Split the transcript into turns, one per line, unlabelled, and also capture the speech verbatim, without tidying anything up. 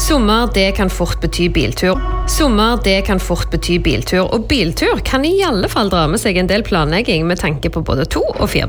Sommer, det kan fort bety biltur. Sommer, det kan fort bety biltur, og biltur kan i alle fall dra med seg en del planlegging med tanke på både to- og fire